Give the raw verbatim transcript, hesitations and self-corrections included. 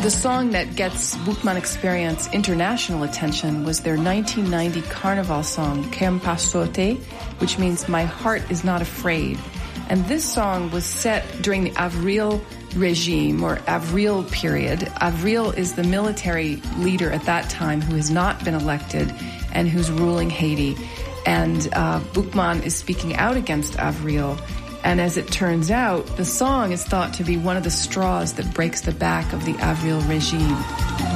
The song that gets Boukman Experience international attention was their nineteen ninety Carnival song, Kem Pasote, which means My Heart Is Not Afraid. And this song was set during the Avril regime or Avril period. Avril is the military leader at that time who has not been elected and who's ruling Haiti. And uh, Boukman is speaking out against Avril. And as it turns out, the song is thought to be one of the straws that breaks the back of the Avril regime.